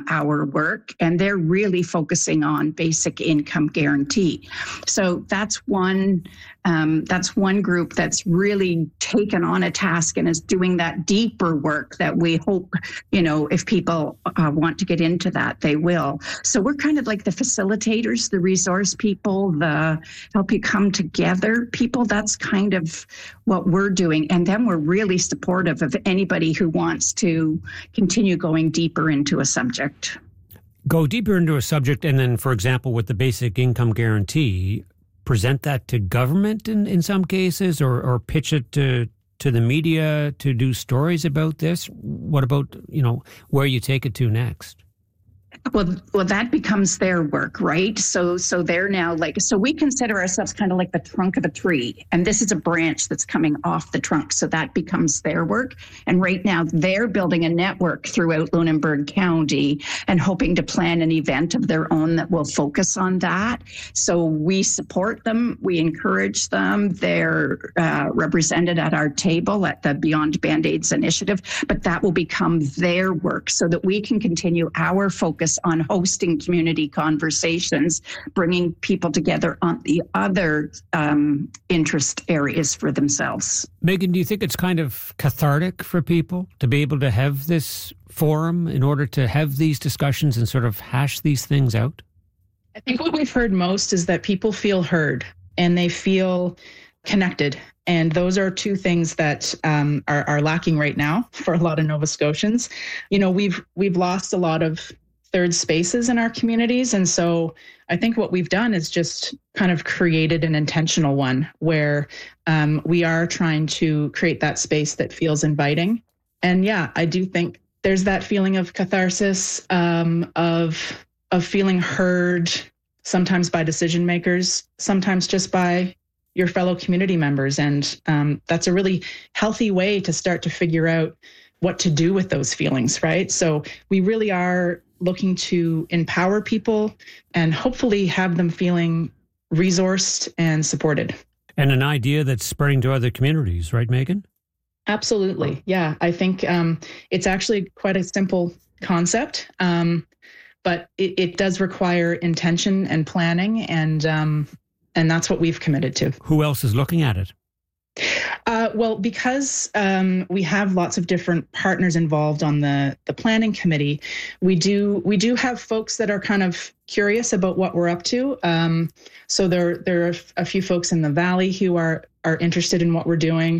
our work, and they're really focusing on basic income guarantee. So that's one group that's really taken on a task and is doing that deeper work that we hope, if people want to get into that, they will. So we're kind of like the facilitators, the resource people, the help you come together people. That's kind of what we're doing. And then we're really supportive of anybody who wants to continue going deeper into a subject. Go deeper into a subject, and then, for example, with the basic income guarantee, present that to government in some cases, or pitch it to the media to do stories about this? What about, where you take it to next? Well, that becomes their work, right? So they're now so we consider ourselves kind of like the trunk of a tree, and this is a branch that's coming off the trunk. So that becomes their work. And right now they're building a network throughout Lunenburg County and hoping to plan an event of their own that will focus on that. So we support them. We encourage them. They're represented at our table at the Beyond Band-Aids initiative, but that will become their work so that we can continue our focus on hosting community conversations, bringing people together on the other interest areas for themselves. Megan, do you think it's kind of cathartic for people to be able to have this forum in order to have these discussions and sort of hash these things out? I think what we've heard most is that people feel heard and they feel connected. And those are two things that are lacking right now for a lot of Nova Scotians. We've lost a lot of third spaces in our communities. And so I think what we've done is just kind of created an intentional one where we are trying to create that space that feels inviting. And yeah, I do think there's that feeling of catharsis, of feeling heard, sometimes by decision makers, sometimes just by your fellow community members. And that's a really healthy way to start to figure out what to do with those feelings, right? So we really are looking to empower people and hopefully have them feeling resourced and supported. And an idea that's spreading to other communities, right, Megan? Absolutely. Yeah, I think it's actually quite a simple concept, but it does require intention and planning, and that's what we've committed to. Who else is looking at it? Well, because we have lots of different partners involved on the planning committee, we do have folks that are kind of curious about what we're up to. So there are a few folks in the Valley who are interested in what we're doing,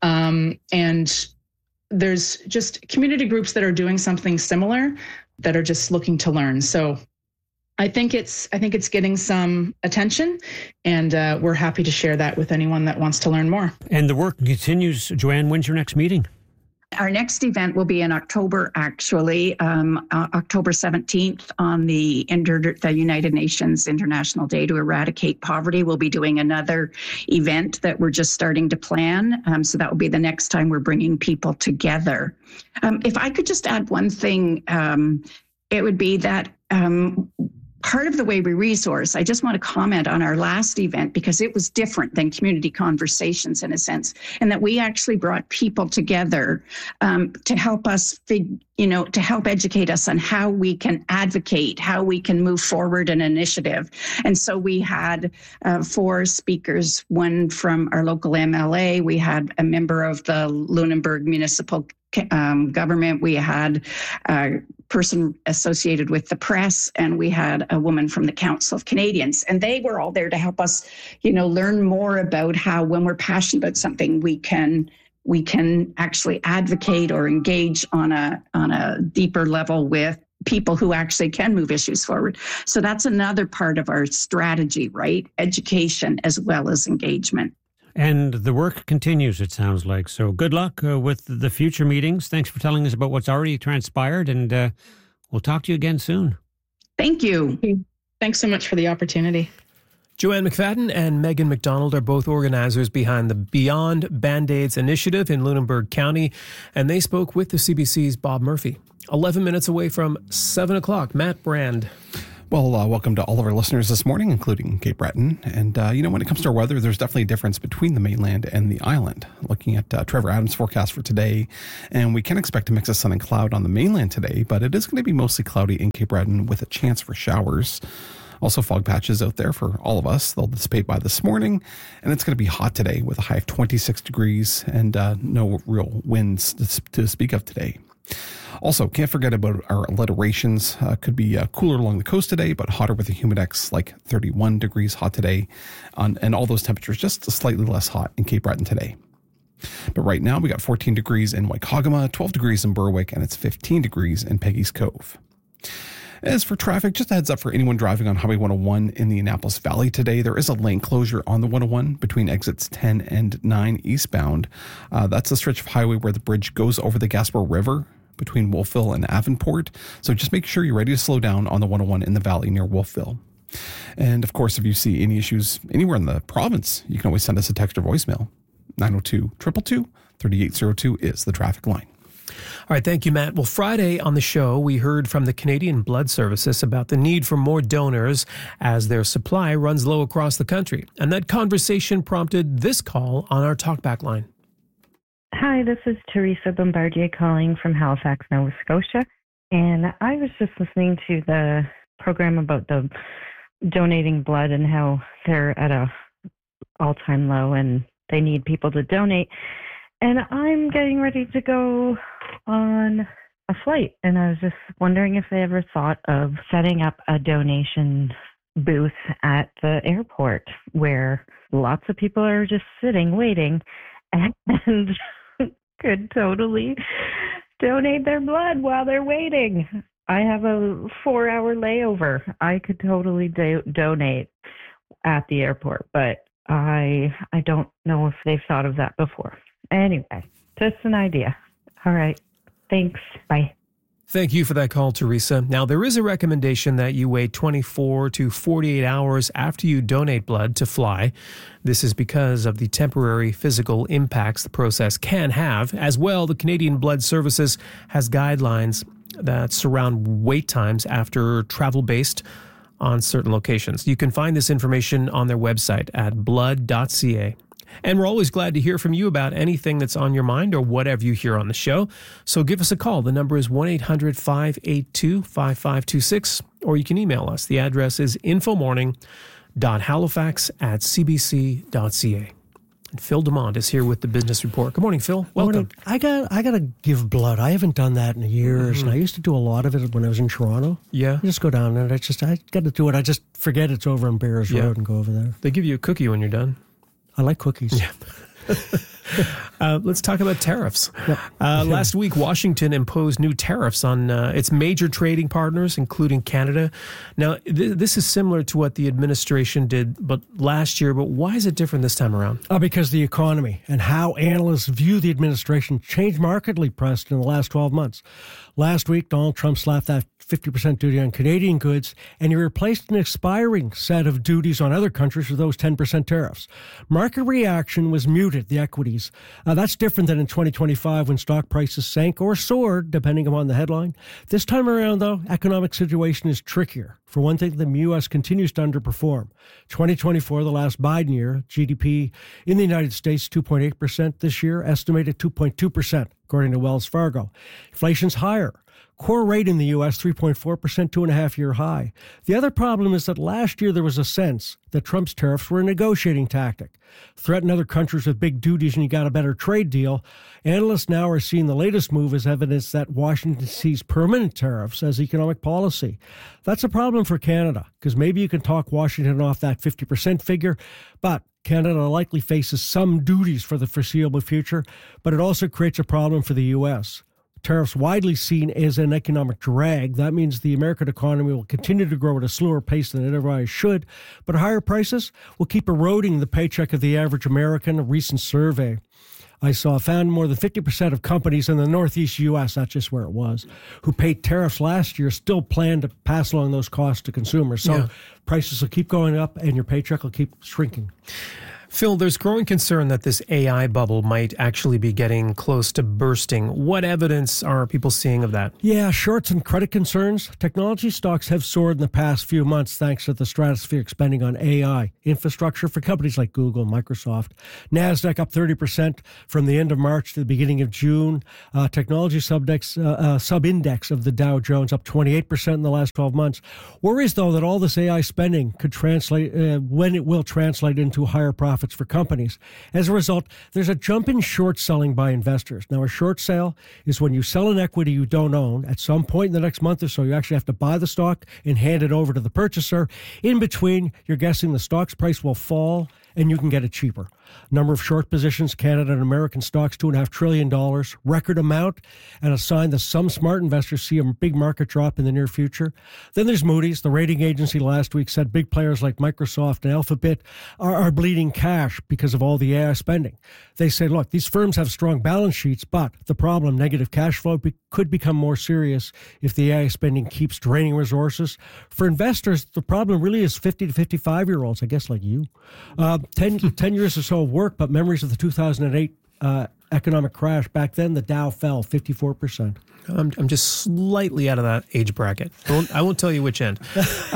and there's just community groups that are doing something similar that are just looking to learn. So I think it's getting some attention, and we're happy to share that with anyone that wants to learn more. And the work continues. Joanne, when's your next meeting? Our next event will be in October, actually, October 17th on the United Nations International Day to Eradicate Poverty. We'll be doing another event that we're just starting to plan. So that will be the next time we're bringing people together. If I could just add one thing, it would be that part of the way we resource, I just want to comment on our last event because it was different than community conversations in a sense, and that we actually brought people together to help us to help educate us on how we can advocate, how we can move forward an initiative. And so we had 4 speakers, one from our local MLA, we had a member of the Lunenburg Municipal government, we had a person associated with the press, and we had a woman from the Council of Canadians, and they were all there to help us, learn more about how when we're passionate about something, we can actually advocate or engage on a deeper level with people who actually can move issues forward. So that's another part of our strategy, right? Education as well as engagement. And the work continues, it sounds like. So good luck with the future meetings. Thanks for telling us about what's already transpired, and we'll talk to you again soon. Thank you. Thanks so much for the opportunity. Joanne McFadden and Megan McDonald are both organizers behind the Beyond Band-Aids initiative in Lunenburg County, and they spoke with the CBC's Bob Murphy. 11 minutes away from 7 o'clock, Matt Brand. Well, welcome to all of our listeners this morning, including Cape Breton. And, when it comes to our weather, there's definitely a difference between the mainland and the island. Looking at Trevor Adams' forecast for today, and we can expect a mix of sun and cloud on the mainland today, but it is going to be mostly cloudy in Cape Breton with a chance for showers. Also, fog patches out there for all of us. They'll dissipate by this morning, and it's going to be hot today with a high of 26 degrees and no real winds to speak of today. Also, can't forget about our alliterations. Could be cooler along the coast today, but hotter with a humidex, like 31 degrees hot today. And all those temperatures just slightly less hot in Cape Breton today. But right now, we got 14 degrees in Waikagama, 12 degrees in Berwick, and it's 15 degrees in Peggy's Cove. As for traffic, just a heads up for anyone driving on Highway 101 in the Annapolis Valley today, there is a lane closure on the 101 between exits 10 and 9 eastbound. That's a stretch of highway where the bridge goes over the Gaspar River between Wolfville and Avonport. So just make sure you're ready to slow down on the 101 in the valley near Wolfville. And of course, if you see any issues anywhere in the province, you can always send us a text or voicemail. 902-222-3802 is the traffic line. All right, thank you, Matt. Well, Friday on the show, we heard from the Canadian Blood Services about the need for more donors as their supply runs low across the country. And that conversation prompted this call on our talkback line. Hi, this is Teresa Bombardier calling from Halifax, Nova Scotia. And I was just listening to the program about the donating blood and how they're at a all-time low and they need people to donate. And I'm getting ready to go on a flight. And I was just wondering if they ever thought of setting up a donation booth at the airport where lots of people are just sitting, waiting, and could totally donate their blood while they're waiting. I have a 4-hour layover. I could totally donate at the airport, but I don't know if they've thought of that before. Anyway, just an idea. All right. Thanks. Bye. Thank you for that call, Teresa. Now, there is a recommendation that you wait 24 to 48 hours after you donate blood to fly. This is because of the temporary physical impacts the process can have. As well, the Canadian Blood Services has guidelines that surround wait times after travel based on certain locations. You can find this information on their website at blood.ca. And we're always glad to hear from you about anything that's on your mind or whatever you hear on the show. So give us a call. The number is 1-800-582-5526, or you can email us. The address is infomorning.halifax@cbc.ca. And Phil Dumont is here with the Business Report. Good morning, Phil. Welcome. I got to give blood. I haven't done that in years, and I used to do a lot of it when I was in Toronto. Yeah. I just go down there. I got to do it. I just forget it's over on Bears Road and go over there. They give you a cookie when you're done. I like cookies. Yeah. Let's talk about tariffs. Last week, Washington imposed new tariffs on its major trading partners, including Canada. Now, this is similar to what the administration did last year, but why is it different this time around? Because the economy and how analysts view the administration changed markedly, Preston, in the last 12 months. Last week, Donald Trump slapped that 50% duty on Canadian goods, and he replaced an expiring set of duties on other countries with those 10% tariffs. Market reaction was muted, the equities. That's different than in 2025 when stock prices sank or soared, depending upon the headline. This time around, though, economic situation is trickier. For one thing, the U.S. continues to underperform. 2024, the last Biden year, GDP in the United States, 2.8% this year, estimated 2.2%, according to Wells Fargo. Inflation's higher. Core rate in the U.S., 3.4%, 2.5-year high. The other problem is that last year there was a sense that Trump's tariffs were a negotiating tactic. Threaten other countries with big duties and you got a better trade deal. Analysts now are seeing the latest move as evidence that Washington sees permanent tariffs as economic policy. That's a problem for Canada, because maybe you can talk Washington off that 50% figure, but Canada likely faces some duties for the foreseeable future, but it also creates a problem for the U.S. Tariffs widely seen as an economic drag. That means the American economy will continue to grow at a slower pace than it otherwise should, but higher prices will keep eroding the paycheck of the average American. A recent survey found more than 50% of companies in the Northeast U.S., that's just where it was, who paid tariffs last year still plan to pass along those costs to consumers. So prices will keep going up and your paycheck will keep shrinking. Phil, there's growing concern that this AI bubble might actually be getting close to bursting. What evidence are people seeing of that? Yeah, shorts and credit concerns. Technology stocks have soared in the past few months thanks to the stratospheric spending on AI infrastructure for companies like Google, Microsoft. NASDAQ up 30% from the end of March to the beginning of June. Technology subindex of the Dow Jones up 28% in the last 12 months. Worries, though, that all this AI spending could translate, when it will translate into higher profits for companies. As a result, there's a jump in short selling by investors. Now, a short sale is when you sell an equity you don't own. At some point in the next month or so, you actually have to buy the stock and hand it over to the purchaser. In between, you're guessing the stock's price will fall and you can get it cheaper. Number of short positions, Canada and American stocks, $2.5 trillion, record amount, and a sign that some smart investors see a big market drop in the near future. Then there's Moody's. The rating agency last week said big players like Microsoft and Alphabet are bleeding cash because of all the AI spending. They say, look, these firms have strong balance sheets, but the problem, negative cash flow, could become more serious if the AI spending keeps draining resources. For investors, the problem really is 50 to 55-year-olds, I guess like you. 10 years or so of work, but memories of the 2008 economic crash. Back then, the Dow fell 54%. I'm just slightly out of that age bracket. I won't tell you which end.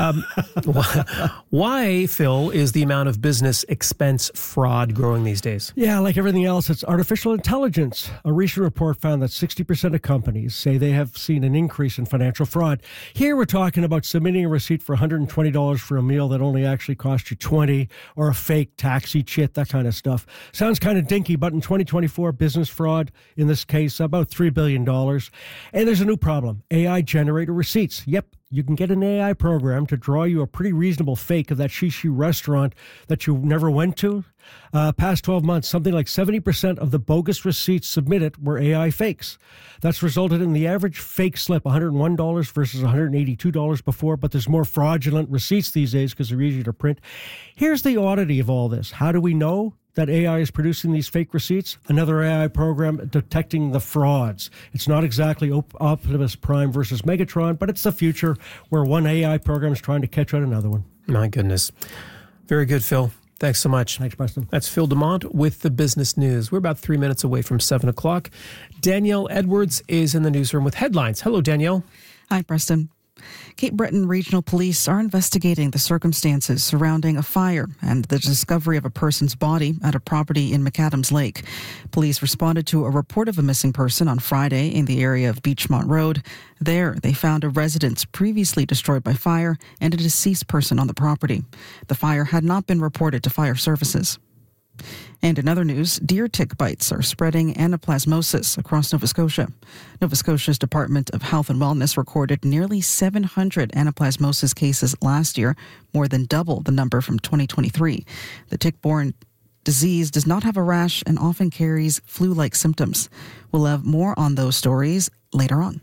Why, Phil, is the amount of business expense fraud growing these days? Yeah, like everything else, it's artificial intelligence. A recent report found that 60% of companies say they have seen an increase in financial fraud. Here we're talking about submitting a receipt for $120 for a meal that only actually cost you $20, or a fake taxi chit, that kind of stuff. Sounds kind of dinky, but in 2024, business fraud, in this case, about $3 billion. And there's a new problem, AI generated receipts. Yep, you can get an AI program to draw you a pretty reasonable fake of that shishi restaurant that you never went to. Past 12 months, something like 70% of the bogus receipts submitted were AI fakes. That's resulted in the average fake slip, $101 versus $182 before, but there's more fraudulent receipts these days because they're easier to print. Here's the oddity of all this. How do we know that AI is producing these fake receipts? Another AI program detecting the frauds. It's not exactly Optimus Prime versus Megatron, but it's the future where one AI program is trying to catch out another one. My goodness. Very good, Phil. Thanks so much. Thanks, Preston. That's Phil Demont with the Business News. We're about 3 minutes away from 7 o'clock. Danielle Edwards is in the newsroom with headlines. Hello, Danielle. Hi, Preston. Cape Breton Regional Police are investigating the circumstances surrounding a fire and the discovery of a person's body at a property in McAdams Lake. Police responded to a report of a missing person on Friday in the area of Beachmont Road. There, they found a residence previously destroyed by fire and a deceased person on the property. The fire had not been reported to fire services. And in other news, deer tick bites are spreading anaplasmosis across Nova Scotia. Nova Scotia's Department of Health and Wellness recorded nearly 700 anaplasmosis cases last year, more than double the number from 2023. The tick-borne disease does not have a rash and often carries flu-like symptoms. We'll have more on those stories later on.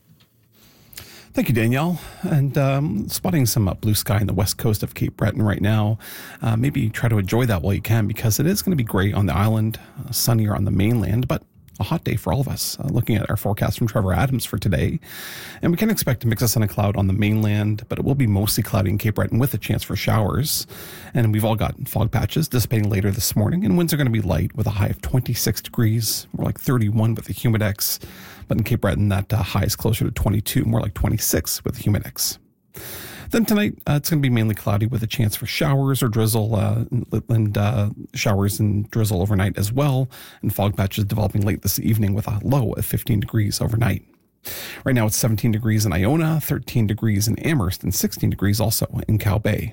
Thank you, Danielle. And spotting some blue sky in the west coast of Cape Breton right now. Maybe try to enjoy that while you can, because it is going to be great on the island, sunnier on the mainland, but a hot day for all of us. Looking at our forecast from Trevor Adams for today, and we can expect a mix of sun and cloud on the mainland, but it will be mostly cloudy in Cape Breton with a chance for showers. And we've all got fog patches dissipating later this morning, and winds are going to be light with a high of 26 degrees, more like 31 with the humidex. But in Cape Breton, that high is closer to 22, more like 26 with the humidex. Then tonight, it's going to be mainly cloudy with a chance for showers or drizzle, and showers and drizzle overnight as well. And fog patches developing late this evening with a low of 15 degrees overnight. Right now, it's 17 degrees in Iona, 13 degrees in Amherst, and 16 degrees also in Cow Bay.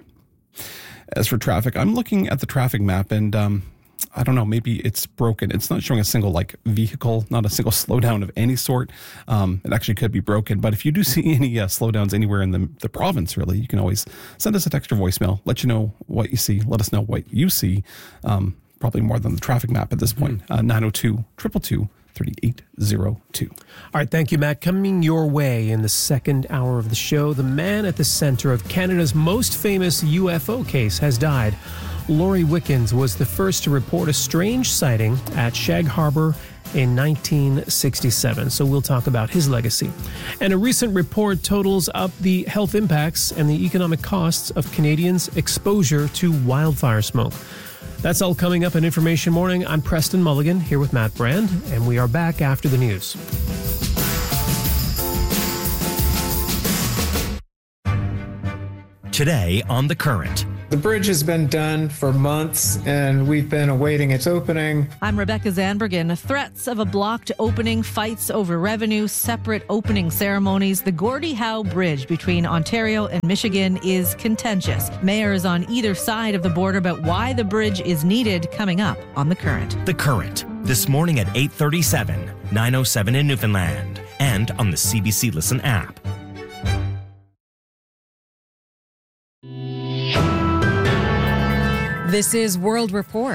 As for traffic, I'm looking at the traffic map, and I don't know, maybe it's broken. It's not showing a single vehicle, not a single slowdown of any sort. It actually could be broken. But if you do see any slowdowns anywhere in the province, really, you can always send us a text or voicemail. Let you know what you see. Let us know what you see. Probably more than the traffic map at this point. 902-222-3802. All right, thank you, Matt. Coming your way in the second hour of the show, the man at the center of Canada's most famous UFO case has died. Laurie Wickens was the first to report a strange sighting at Shag Harbor in 1967. So we'll talk about his legacy. And a recent report totals up the health impacts and the economic costs of Canadians' exposure to wildfire smoke. That's all coming up in Information Morning. I'm Preston Mulligan here with Matt Brand, and we are back after the news. Today on The Current. The bridge has been done for months, and we've been awaiting its opening. I'm Rebecca Zanbergen. Threats of a blocked opening, fights over revenue, separate opening ceremonies. The Gordie Howe Bridge between Ontario and Michigan is contentious. Mayors on either side of the border about why the bridge is needed, coming up on The Current. The Current, this morning at 8:37, 9:07 in Newfoundland, and on the CBC Listen app. This is World Report.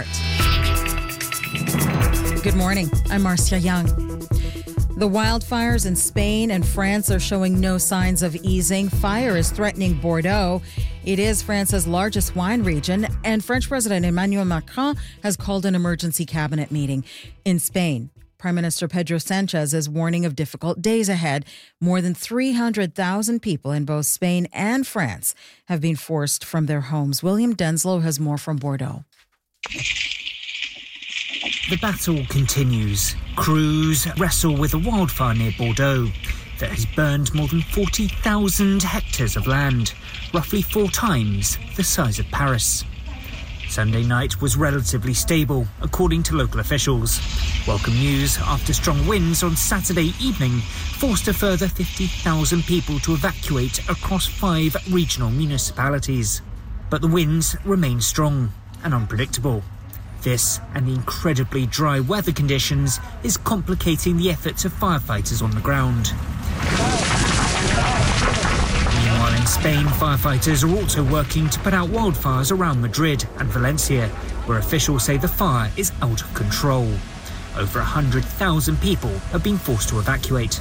Good morning. I'm Marcia Young. The wildfires in Spain and France are showing no signs of easing. Fire is threatening Bordeaux. It is France's largest wine region, and French President Emmanuel Macron has called an emergency cabinet meeting. In Spain, Prime Minister Pedro Sanchez is warning of difficult days ahead. More than 300,000 people in both Spain and France have been forced from their homes. William Denslow has more from Bordeaux. The battle continues. Crews wrestle with a wildfire near Bordeaux that has burned more than 40,000 hectares of land, roughly 4 times the size of Paris. Sunday night was relatively stable, according to local officials. Welcome news after strong winds on Saturday evening forced a further 50,000 people to evacuate across 5 regional municipalities. But the winds remain strong and unpredictable. This and the incredibly dry weather conditions is complicating the efforts of firefighters on the ground. Meanwhile, in Spain, firefighters are also working to put out wildfires around Madrid and Valencia, where officials say the fire is out of control. Over 100,000 people have been forced to evacuate.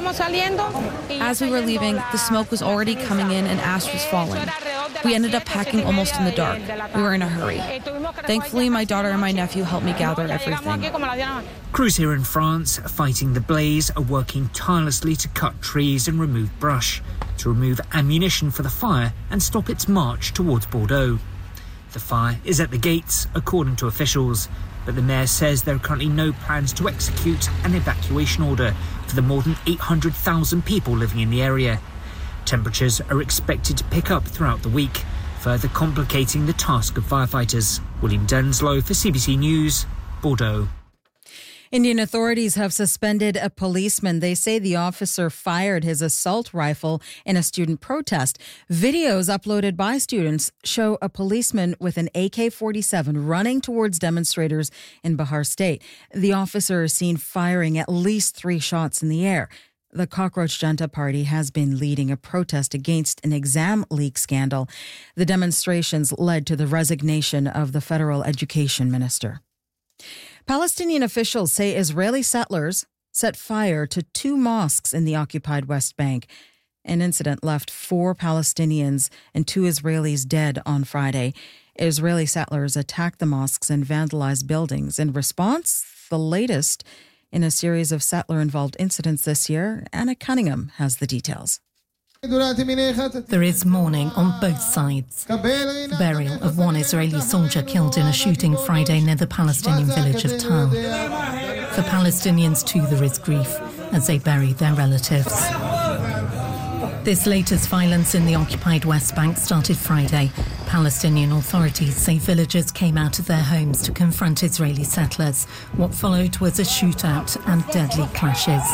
As we were leaving, the smoke was already coming in and ash was falling. We ended up packing almost in the dark. We were in a hurry. Thankfully, my daughter and my nephew helped me gather everything. Crews here in France fighting the blaze are working tirelessly to cut trees and remove brush, to remove ammunition for the fire and stop its march towards Bordeaux. The fire is at the gates, according to officials, but the mayor says there are currently no plans to execute an evacuation order for the more than 800,000 people living in the area. Temperatures are expected to pick up throughout the week, further complicating the task of firefighters. William Denslow for CBC News, Bordeaux. Indian authorities have suspended a policeman. They say the officer fired his assault rifle in a student protest. Videos uploaded by students show a policeman with an AK-47 running towards demonstrators in Bihar State. The officer is seen firing at least 3 shots in the air. The Cockroach Janta Party has been leading a protest against an exam leak scandal. The demonstrations led to the resignation of the federal education minister. Palestinian officials say Israeli settlers set fire to 2 mosques in the occupied West Bank. An incident left 4 Palestinians and 2 Israelis dead on Friday. Israeli settlers attacked the mosques and vandalized buildings. In response, the latest in a series of settler-involved incidents this year. Anna Cunningham has the details. There is mourning on both sides. The burial of one Israeli soldier killed in a shooting Friday near the Palestinian village of Tal. For Palestinians too, there is grief as they bury their relatives. This latest violence in the occupied West Bank started Friday. Palestinian authorities say villagers came out of their homes to confront Israeli settlers. What followed was a shootout and deadly clashes.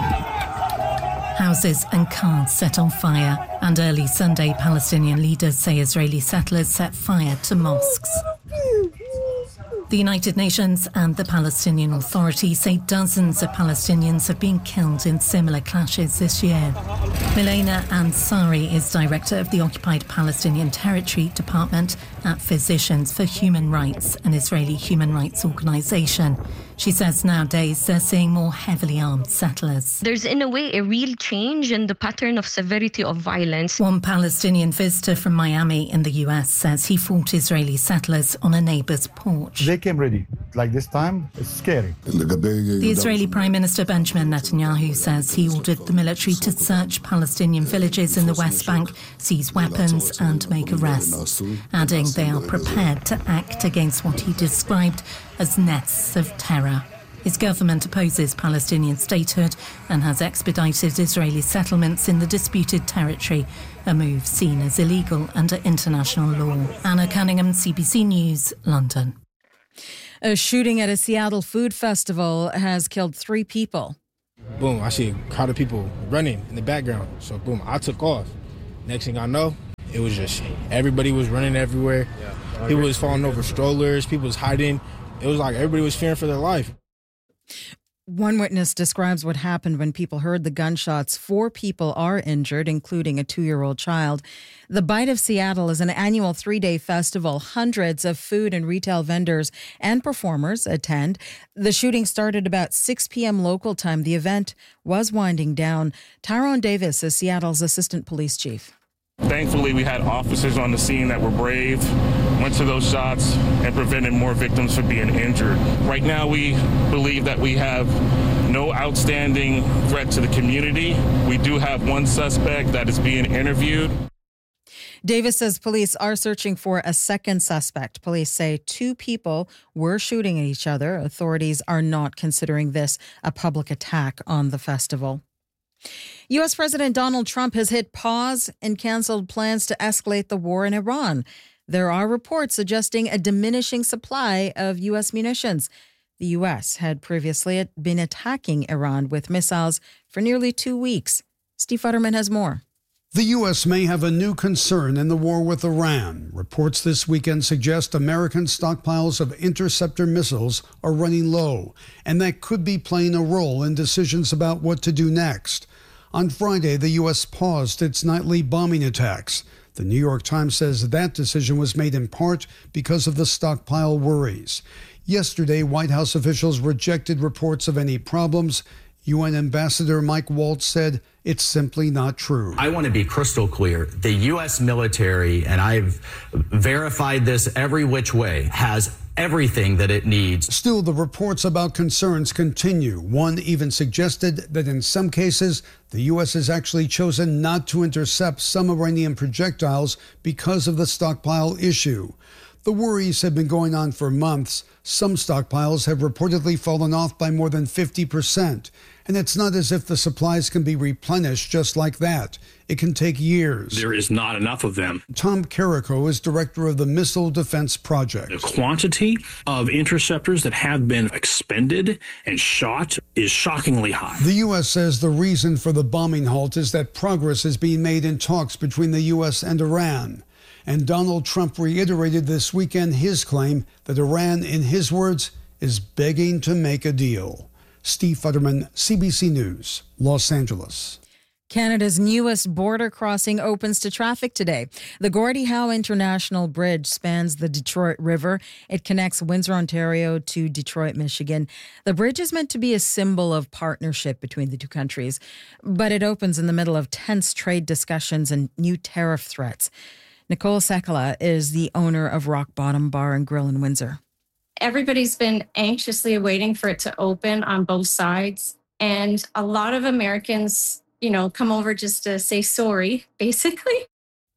Houses and cars set on fire, and early Sunday Palestinian leaders say Israeli settlers set fire to mosques. The United Nations and the Palestinian Authority say dozens of Palestinians have been killed in similar clashes this year. Milena Ansari is director of the Occupied Palestinian Territory Department at Physicians for Human Rights, an Israeli human rights organisation. She says nowadays they're seeing more heavily armed settlers. There's in a way a real change in the pattern of severity of violence. One Palestinian visitor from Miami in the US says he fought Israeli settlers on a neighbour's porch. They came ready. Like this time, it's scary. The Israeli Prime Minister Benjamin Netanyahu says he ordered the military to search Palestinian villages in the West Bank, seize weapons and make arrests, adding they are prepared to act against what he described as nests of terror. His government opposes Palestinian statehood and has expedited Israeli settlements in the disputed territory, a move seen as illegal under international law. Anna Cunningham, CBC News, London. A shooting at a Seattle food festival has killed 3 people. Boom, I see a crowd of people running in the background. So boom, I took off. Next thing I know, it was just everybody was running everywhere. People was falling over strollers, people was hiding. It was like everybody was fearing for their life. One witness describes what happened when people heard the gunshots. 4 people are injured, including a 2-year-old child. The Bite of Seattle is an annual 3-day festival. Hundreds of food and retail vendors and performers attend. The shooting started about 6 p.m. local time. The event was winding down. Tyrone Davis is Seattle's assistant police chief. Thankfully, we had officers on the scene that were brave, went to those shots, and prevented more victims from being injured. Right now, we believe that we have no outstanding threat to the community. We do have one suspect that is being interviewed. Davis says police are searching for a second suspect. Police say 2 people were shooting at each other. Authorities are not considering this a public attack on the festival. U.S. President Donald Trump has hit pause and canceled plans to escalate the war in Iran. There are reports suggesting a diminishing supply of U.S. munitions. The U.S. had previously been attacking Iran with missiles for nearly 2 weeks. Steve Futterman has more. The U.S. may have a new concern in the war with Iran. Reports this weekend suggest American stockpiles of interceptor missiles are running low, and that could be playing a role in decisions about what to do next. On Friday, the U.S. paused its nightly bombing attacks. The New York Times says that decision was made in part because of the stockpile worries. Yesterday, White House officials rejected reports of any problems. UN Ambassador Mike Waltz said it's simply not true. I want to be crystal clear. The U.S. military, and I've verified this every which way, has everything that it needs. Still, the reports about concerns continue. One even suggested that in some cases, the U.S. has actually chosen not to intercept some Iranian projectiles because of the stockpile issue. The worries have been going on for months. Some stockpiles have reportedly fallen off by more than 50%. And it's not as if the supplies can be replenished just like that. It can take years. There is not enough of them. Tom Carrico is director of the Missile Defense Project. The quantity of interceptors that have been expended and shot is shockingly high. The U.S. says the reason for the bombing halt is that progress is being made in talks between the U.S. and Iran. And Donald Trump reiterated this weekend his claim that Iran, in his words, is begging to make a deal. Steve Futterman, CBC News, Los Angeles. Canada's newest border crossing opens to traffic today. The Gordie Howe International Bridge spans the Detroit River. It connects Windsor, Ontario to Detroit, Michigan. The bridge is meant to be a symbol of partnership between the two countries, but it opens in the middle of tense trade discussions and new tariff threats. Nicole Sekala is the owner of Rock Bottom Bar and Grill in Windsor. Everybody's been anxiously waiting for it to open on both sides. And a lot of Americans, come over just to say sorry, basically.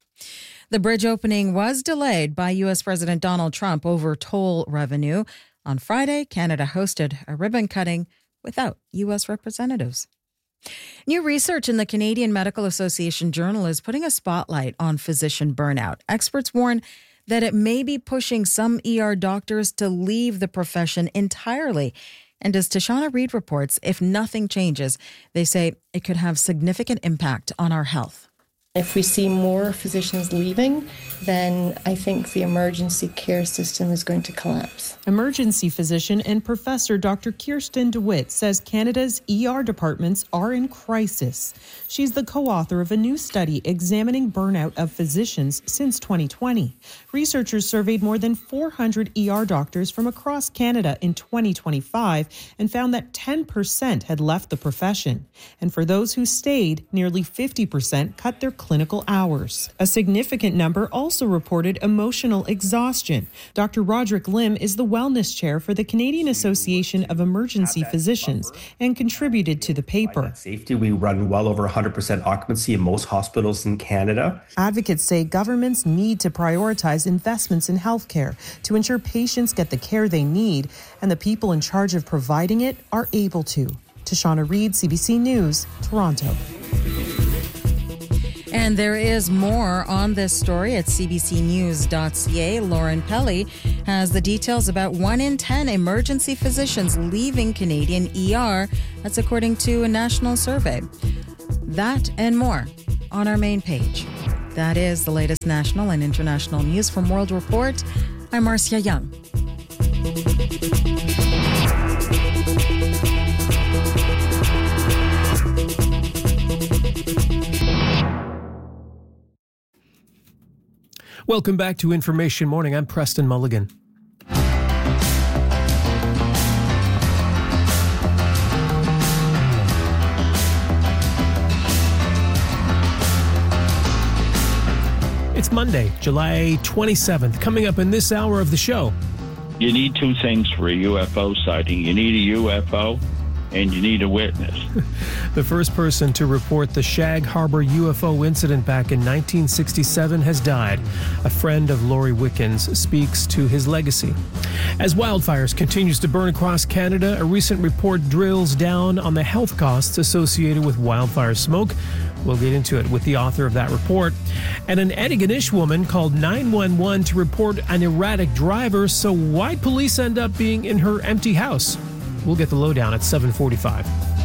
The bridge opening was delayed by U.S. President Donald Trump over toll revenue. On Friday, Canada hosted a ribbon cutting without U.S. representatives. New research in the Canadian Medical Association Journal is putting a spotlight on physician burnout. Experts warn that it may be pushing some ER doctors to leave the profession entirely. And as Tashana Reed reports, if nothing changes, they say it could have significant impact on our health. If we see more physicians leaving, then I think the emergency care system is going to collapse. Emergency physician and professor Dr. Kirsten DeWitt says Canada's ER departments are in crisis. She's the co-author of a new study examining burnout of physicians since 2020. Researchers surveyed more than 400 ER doctors from across Canada in 2025 and found that 10% had left the profession. And for those who stayed, nearly 50% cut their clinical hours. A significant number also reported emotional exhaustion. Dr. Roderick Lim is the wellness chair for the Canadian Association of Emergency Physicians and contributed to the paper. Safety, we run well over 100% occupancy in most hospitals in Canada. Advocates say governments need to prioritize investments in healthcare to ensure patients get the care they need and the people in charge of providing it are able to. Tashana Reid, CBC News, Toronto. And there is more on this story at cbcnews.ca. Lauren Pelly has the details about 1 in 10 emergency physicians leaving Canadian ER. That's according to a national survey. That and more on our main page. That is the latest national and international news from World Report. I'm Marcia Young. Welcome back to Information Morning. I'm Preston Mulligan. It's Monday, July 27th. Coming up in this hour of the show. You need two things for a UFO sighting. You need a UFO and you need a witness. The first person to report the Shag Harbor UFO incident back in 1967 has died. A friend of Laurie Wickens speaks to his legacy. As wildfires continues to burn across Canada, a recent report drills down on the health costs associated with wildfire smoke. We'll get into it with the author of that report. And an Antigonish woman called 911 to report an erratic driver. So why'd police end up being in her empty house? We'll get the lowdown at 7:45.